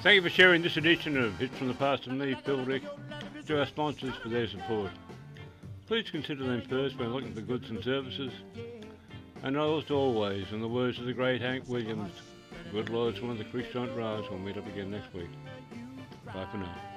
Thank you for sharing this edition of Hits from the Past and me, Phil Rick, to our sponsors for their support. Please consider them first when looking for goods and services. And as always, in the words of the great Hank Williams, good Lord's one of the Creek Giant Rise, we'll meet up again next week. Bye for now.